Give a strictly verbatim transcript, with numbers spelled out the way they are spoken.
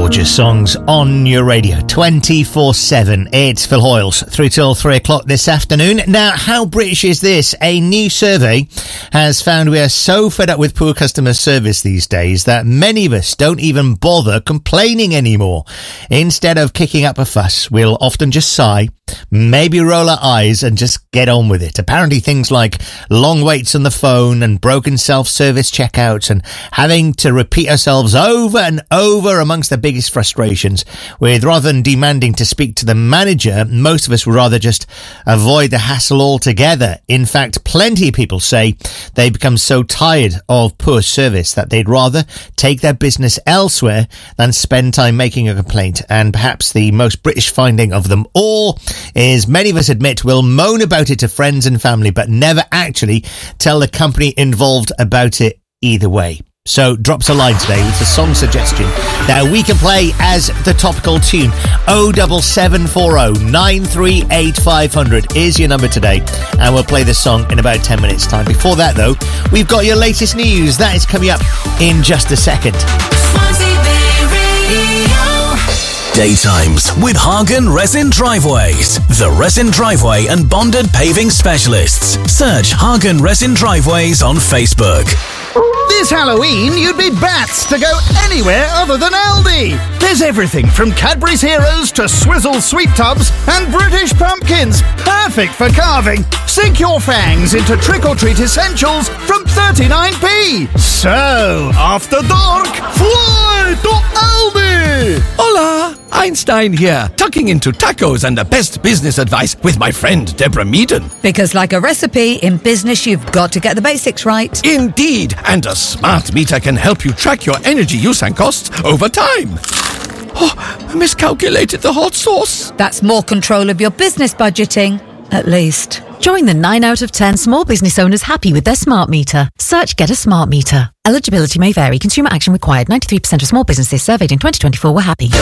gorgeous songs on your radio twenty-four seven. It's Phil Hoyles through till three o'clock this afternoon. Now, how British is this? A new survey has found we are so fed up with poor customer service these days that many of us don't even bother complaining anymore. Instead of kicking up a fuss, we'll often just sigh, maybe roll our eyes and just get on with it. Apparently things like long waits on the phone and broken self-service checkouts and having to repeat ourselves over and over amongst the biggest frustrations, with rather than demanding to speak to the manager, most of us would rather just avoid the hassle altogether. In fact, plenty of people say they become so tired of poor service that they'd rather take their business elsewhere than spend time making a complaint. And perhaps the most British finding of them all is many of us admit we'll moan about it to friends and family, but never actually tell the company involved about it either way. So drop us a line today with a song suggestion that we can play as the topical tune. oh seven seven four oh nine three eight five hundred is your number today, and we'll play this song in about ten minutes time. Before that though, we've got your latest news. That is coming up in just a second. Daytimes with Hagen Resin Driveways, the resin driveway and bonded paving specialists. Search Hagen Resin Driveways on Facebook. This Halloween, you'd be bats to go anywhere other than Aldi. There's everything from Cadbury's Heroes to Swizzle Sweet Tubs and British pumpkins. Perfect for carving. Sink your fangs into trick-or-treat essentials from thirty-nine p. So, after dark, fly to Aldi. Hola, Einstein here, tucking into tacos and the best business advice with my friend Deborah Meaden. Because like a recipe, in business you've got to get the basics right. Indeed, and a smart meter can help you track your energy use and costs over time. Oh, I miscalculated the hot sauce. That's more control of your business budgeting, at least. Join the nine out of ten small business owners happy with their smart meter. Search Get a Smart Meter. Eligibility may vary. Consumer action required. ninety-three percent of small businesses surveyed in twenty twenty-four were happy.